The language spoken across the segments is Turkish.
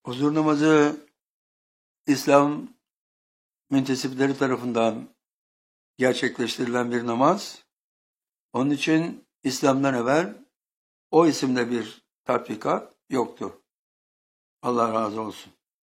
Huzur namazı İslam müntesipleri tarafından gerçekleştirilen bir namaz. Onun için İslam'dan evvel o isimde bir tatbikat yoktu. Allah razı olsun.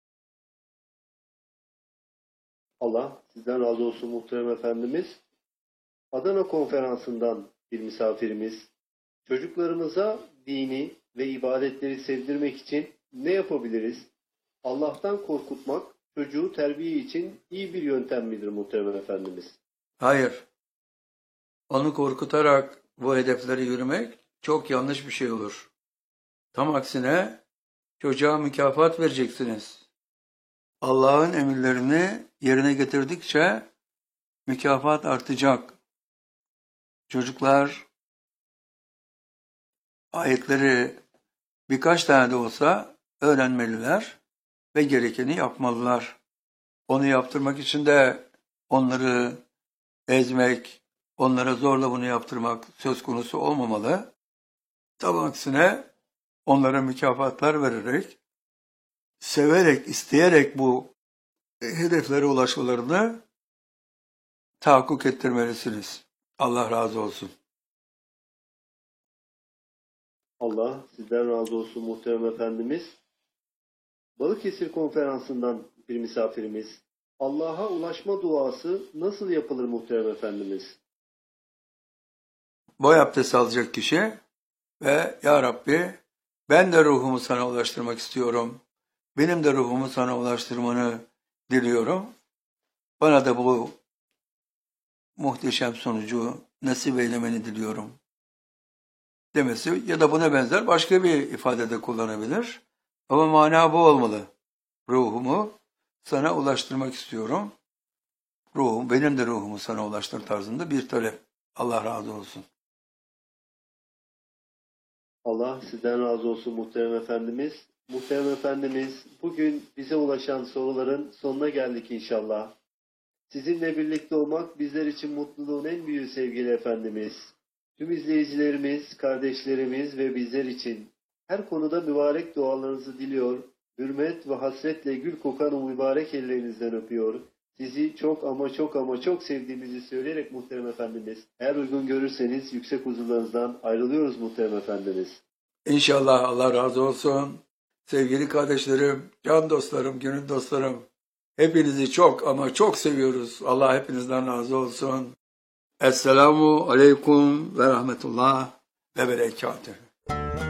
Allah sizden razı olsun muhterem efendimiz. Adana konferansından bir misafirimiz. Çocuklarımıza dini ve ibadetleri sevdirmek için ne yapabiliriz? Allah'tan korkutmak çocuğu terbiye için iyi bir yöntem midir muhterem efendimiz? Hayır. Onu korkutarak bu hedeflere yürümek çok yanlış bir şey olur. Tam aksine çocuğa mükafat vereceksiniz. Allah'ın emirlerini yerine getirdikçe mükafat artacak. Çocuklar ayetleri birkaç tane de olsa öğrenmeliler ve gerekeni yapmalılar. Onu yaptırmak için de onları ezmek, onlara zorla bunu yaptırmak söz konusu olmamalı. Tam aksine onlara mükafatlar vererek, severek, isteyerek bu hedeflere ulaşmalarını tahakkuk ettirmelisiniz. Allah razı olsun. Allah sizden razı olsun muhterem efendimiz. Balıkesir konferansından bir misafirimiz. Allah'a ulaşma duası nasıl yapılır muhterem efendimiz? Boy abdest alacak kişi ve Ya Rabbi ben de ruhumu sana ulaştırmak istiyorum. Benim de ruhumu sana ulaştırmanı diliyorum. Bana da bu muhteşem sonucu nasip eylemeni diliyorum demesi ya da buna benzer başka bir ifadede kullanabilir. Ama mana bu olmalı. Ruhumu sana ulaştırmak istiyorum. Benim de ruhumu sana ulaştır tarzında bir talep. Allah razı olsun. Allah sizden razı olsun muhterem efendimiz. Muhterem efendimiz, bugün bize ulaşan soruların sonuna geldik inşallah. Sizinle birlikte olmak bizler için mutluluğun en büyüğü sevgili efendimiz. Tüm izleyicilerimiz, kardeşlerimiz ve bizler için her konuda mübarek dualarınızı diliyor, hürmet ve hasretle gül kokan o mübarek ellerinizden öpüyor. Sizi çok ama çok ama çok sevdiğimizi söyleyerek muhterem efendimiz, eğer uygun görürseniz yüksek huzurlarınızdan ayrılıyoruz muhterem efendimiz. İnşallah Allah razı olsun. Sevgili kardeşlerim, can dostlarım, gönül dostlarım, hepinizi çok ama çok seviyoruz. Allah hepinizden razı olsun. Esselamu aleyküm ve rahmetullah ve berekatühü.